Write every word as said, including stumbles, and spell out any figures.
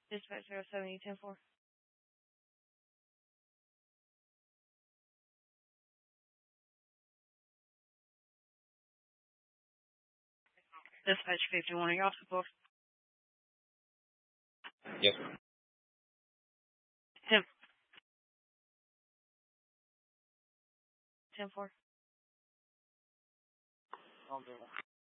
Dispatch zero seven eight ten four. Dispatch fifty-one, are you off the book? Yes. ten, ten four.